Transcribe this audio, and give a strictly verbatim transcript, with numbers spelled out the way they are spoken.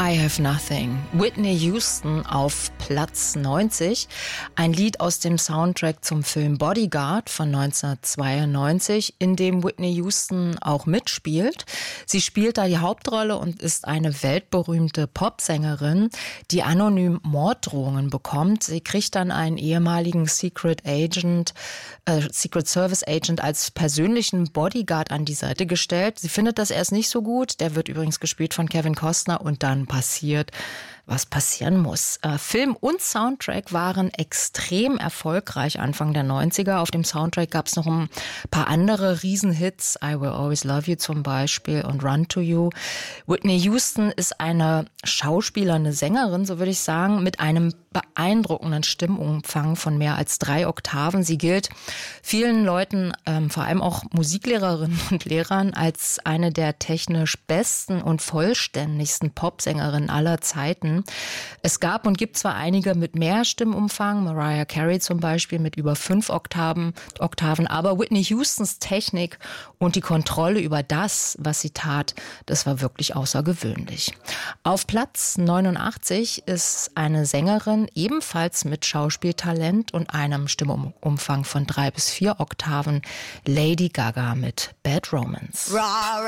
I Have Nothing. Whitney Houston auf Platz neunzig. Ein Lied aus dem Soundtrack zum Film Bodyguard von neunzehnhundertzweiundneunzig, in dem Whitney Houston auch mitspielt. Sie spielt da die Hauptrolle und ist eine weltberühmte Popsängerin, die anonym Morddrohungen bekommt. Sie kriegt dann einen ehemaligen Secret Agent, äh, Secret Service Agent als persönlichen Bodyguard an die Seite gestellt. Sie findet das erst nicht so gut. Der wird übrigens gespielt von Kevin Costner und dann passiert, was passieren muss. Äh, Film und Soundtrack waren extrem erfolgreich Anfang der neunziger. Auf dem Soundtrack gab es noch ein paar andere Riesenhits. I Will Always Love You zum Beispiel und Run to You. Whitney Houston ist eine Schauspielerin, eine Sängerin, so würde ich sagen, mit einem beeindruckenden Stimmumfang von mehr als drei Oktaven. Sie gilt vielen Leuten, ähm, vor allem auch Musiklehrerinnen und Lehrern, als eine der technisch besten und vollständigsten Popsängerinnen aller Zeiten. Es gab und gibt zwar einige mit mehr Stimmumfang, Mariah Carey zum Beispiel mit über fünf Oktaven, Oktaven, aber Whitney Houstons Technik und die Kontrolle über das, was sie tat, das war wirklich außergewöhnlich. Auf Platz neunundachtzig ist eine Sängerin, ebenfalls mit Schauspieltalent und einem Stimmumfang von drei bis vier Oktaven, Lady Gaga mit Bad Romance. Ra, ra.